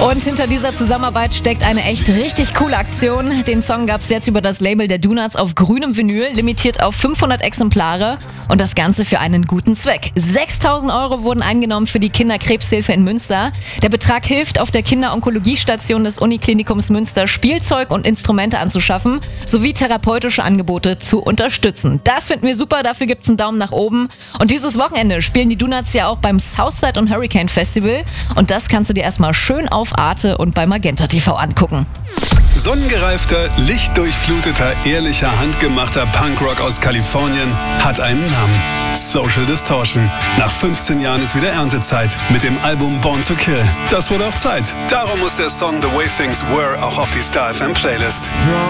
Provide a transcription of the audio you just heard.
Und hinter dieser Zusammenarbeit steckt eine echt richtig coole Aktion. Den Song gab es jetzt über das Label der Donuts auf grünem Vinyl, limitiert auf 500 Exemplare und das Ganze für einen guten Zweck. 6.000 € wurden eingenommen für die Kinderkrebshilfe in Münster. Der Betrag hilft, auf der Kinderonkologiestation des Uniklinikums Münster Spielzeug und Instrumente anzuschaffen, sowie therapeutische Angebote zu unterstützen. Das finden wir super, dafür gibt's einen Daumen nach oben. Und dieses Wochenende spielen die Donuts ja auch beim Southside und Hurricane Festival. Und das kannst du dir erstmal schön auf Arte und bei Magenta TV angucken. Sonnengereifter, lichtdurchfluteter, ehrlicher, handgemachter Punkrock aus Kalifornien hat einen Namen. Social Distortion. Nach 15 Jahren ist wieder Erntezeit mit dem Album Born to Kill. Das wurde auch Zeit. Darum muss der Song The Way Things Were auch auf die Star FM Playlist.